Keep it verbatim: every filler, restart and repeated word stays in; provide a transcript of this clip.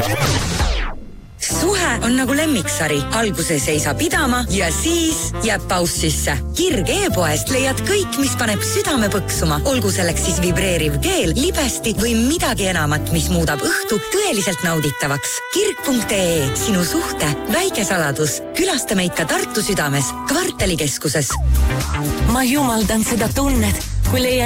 Suhe on nagu lemmiksari. Alguses ei saa pidama ja siis jääb paus sisse. Kirg e-poest leiad kõik, mis paneb südame põksuma. Olgu selleks siis vibreeriv keel, libesti või midagi enamat, mis muudab õhtu tõeliselt nauditavaks. Kirg punkt ee. Sinu suhte väike saladus. Külasta meid ka Tartu südames, kvartalikeskuses. Ma jumaldan seda tunnet, kui leian